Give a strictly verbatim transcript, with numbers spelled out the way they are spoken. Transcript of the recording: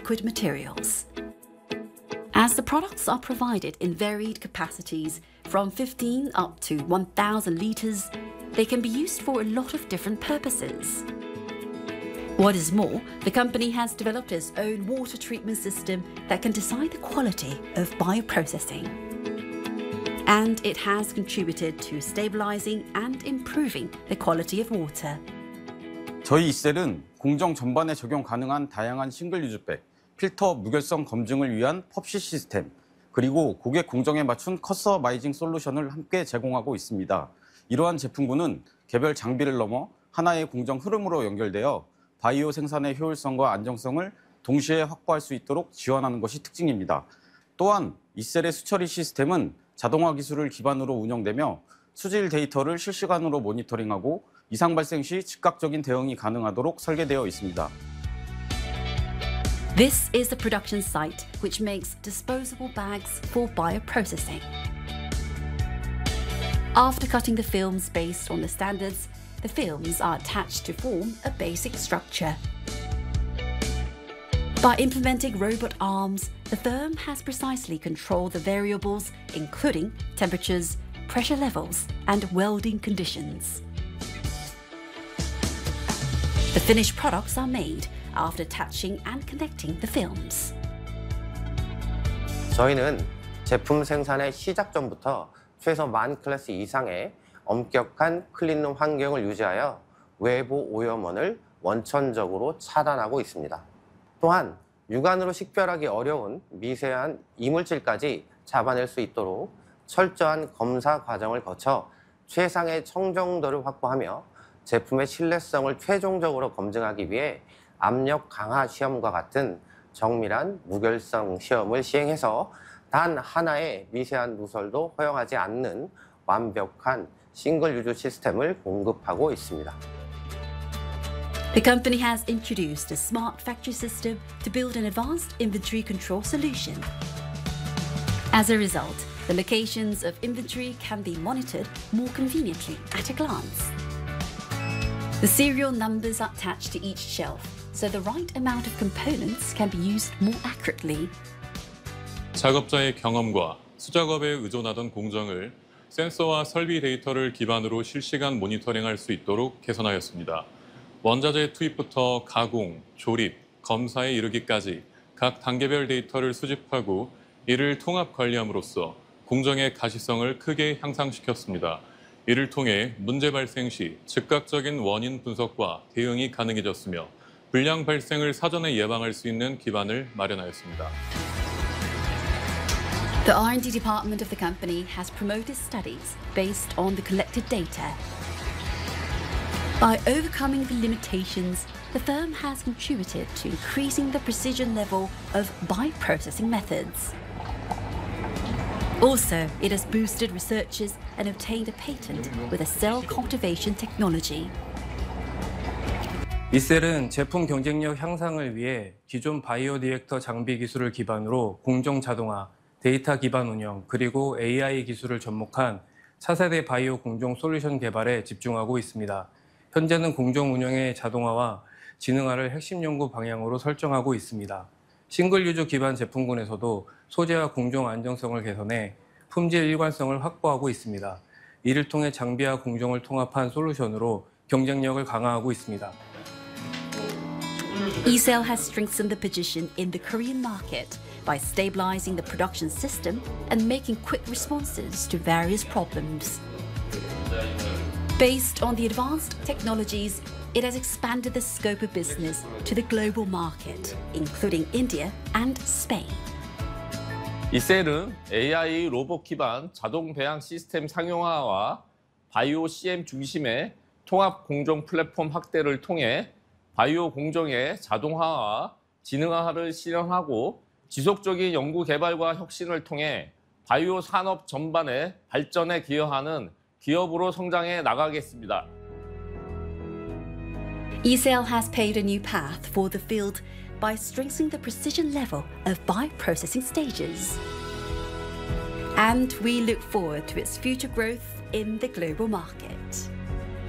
liquid materials. As the products are provided in varied capacities, from fifteen up to one thousand litres, they can be used for a lot of different purposes. What is more, the company has developed its own water treatment system that can decide the quality of bioprocessing. And it has contributed to stabilizing and improving the quality of water. 저희 이셀은 공정 전반에 적용 가능한 다양한 싱글 유즈백, 필터 무결성 검증을 위한 펍시 시스템, 그리고 고객 공정에 맞춘 커스터마이징 솔루션을 함께 제공하고 있습니다. 이러한 제품군은 개별 장비를 넘어 하나의 공정 흐름으로 연결되어 바이오 생산의 효율성과 안정성을 동시에 확보할 수 있도록 지원하는 것이 특징입니다. 또한 이셀의 수처리 시스템은 자동화 기술을 기반으로 운영되며 수질 데이터를 실시간으로 모니터링하고 이상 발생 시 즉각적인 대응이 가능하도록 설계되어 있습니다. This is the production site which makes disposable bags for bioprocessing. After cutting the films based on the standards, the films are attached to form a basic structure. By implementing robot arms, the firm has precisely controlled the variables, including temperatures, pressure levels, and welding conditions. The finished products are made after attaching and connecting the films. 저희는 제품 생산의 시작 전부터 최소 만 클래스 이상의 엄격한 클린룸 환경을 유지하여 외부 오염원을 원천적으로 차단하고 있습니다. 또한 육안으로 식별하기 어려운 미세한 이물질까지 잡아낼 수 있도록 철저한 검사 과정을 거쳐 최상의 청정도를 확보하며 제품의 신뢰성을 최종적으로 검증하기 위해 압력 강화 시험과 같은 정밀한 무결성 시험을 시행해서 단 하나의 미세한 누설도 허용하지 않는 완벽한 싱글 유즈 시스템을 공급하고 있습니다. The company has introduced a smart factory system to build an advanced inventory control solution. As a result, the locations of inventory can be monitored more conveniently at a glance. The serial numbers are attached to each shelf, so the right amount of components can be used more accurately. 작업자의 경험과 수작업에 의존하던 공정을 센서와 설비 데이터를 기반으로 실시간 모니터링할 수 있도록 개선하였습니다. 원자재 투입부터 가공, 조립, 검사에 이르기까지 각 단계별 데이터를 수집하고 이를 통합 관리함으로써 공정의 가시성을 크게 향상시켰습니다. 이를 통해 문제 발생 시 즉각적인 원인 분석과 대응이 가능해졌으며 불량 발생을 사전에 예방할 수 있는 기반을 마련하였습니다. The R and D department of the company has promoted studies based on the collected data. By overcoming the limitations, the firm has contributed to increasing the precision level of bioprocessing methods. Also, it has boosted researches and obtained a patent with a cell cultivation technology. 이셀은 제품 경쟁력 향상을 위해 기존 바이오 리액터 장비 기술을 기반으로 공정 자동화, 데이터 기반 운영, 그리고 에이아이 기술을 접목한 차세대 바이오 공정 솔루션 개발에 집중하고 있습니다. 현재는 공정 운영의 자동화와 지능화를 핵심 연구 방향으로 설정하고 있습니다. 싱글 유저 기반 제품군에서도 소재와 공정 안정성을 개선해 품질 일관성을 확보하고 있습니다. 이를 통해 장비와 공정을 통합한 솔루션으로 경쟁력을 강화하고 있습니다. 이셀 has strengthened the position in the Korean market by stabilizing the production system and making quick responses to various problems. Based on the advanced technologies, it has expanded the scope of business to the global market, including India and Spain. 이셀은 에이아이 로봇 기반 자동 배양 시스템 상용화와 바이오 씨엠 중심의 통합 공정 플랫폼 확대를 통해 바이오 공정의 자동화와 지능화를 실현하고 지속적인 연구 개발과 혁신을 통해 바이오 산업 전반의 발전에 기여하는 기업으로 성장해 나가겠습니다. 이셀 has paved a new path for the field by strengthening the precision level of bioprocessing stages. And we look forward to its future growth in the global market.